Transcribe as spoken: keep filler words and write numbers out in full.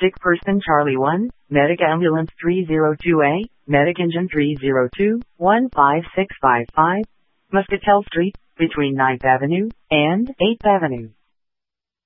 Sick person Charlie one, Medic Ambulance three zero two A, Medic Engine three zero two, one five six five five, Muscatel Street, between ninth Avenue and eighth Avenue.